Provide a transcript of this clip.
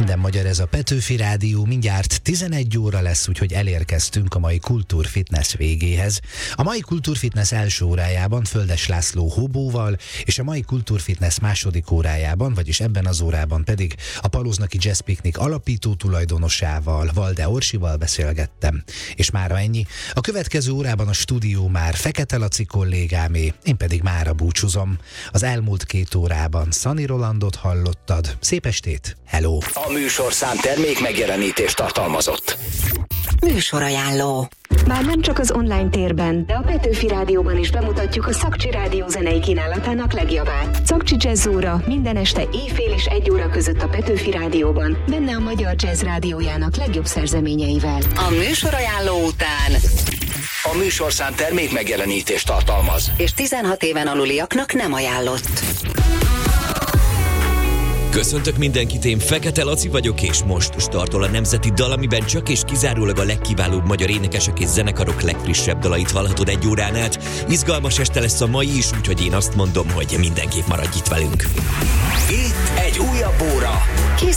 Minden magyar, ez a Petőfi Rádió, mindjárt 11 óra lesz, úgyhogy elérkeztünk a mai Kultúrfitness végéhez. A mai Kultúrfitness első órájában Földes László Hobóval, és a mai Kultúrfitness második órájában, vagyis ebben az órában pedig a Palóznaki Jazz Picnic alapító tulajdonosával, Valde Orsival beszélgettem. És mára ennyi. A következő órában a stúdió már Fekete Laci kollégámé, én pedig mára búcsúzom. Az elmúlt 2 órában Szani Rolandot hallottad. Szép estét, hello! A műsorszám termék megjelenítést tartalmazott. Műsorajánló. Már nem csak az online térben, de a Petőfi Rádióban is bemutatjuk a Szakcsi Rádió zenei kínálatának legjobbát. Szakcsi Jazz óra minden este éjfél és 1 óra között a Petőfi Rádióban, benne a Magyar Jazz Rádiójának legjobb szerzeményeivel. A műsorajánló után A műsorszám termék megjelenítést tartalmaz. és 16 éven aluliaknak nem ajánlott. Köszöntök mindenkit, én Fekete Laci vagyok, és most startol a Nemzeti Dal, amiben csak és kizárólag a legkiválóbb magyar énekesek és zenekarok legfrissebb dalait hallhatod 1 órán át. Izgalmas este lesz a mai is, úgyhogy én azt mondom, hogy mindenképp maradj itt velünk. Itt egy újabb óra.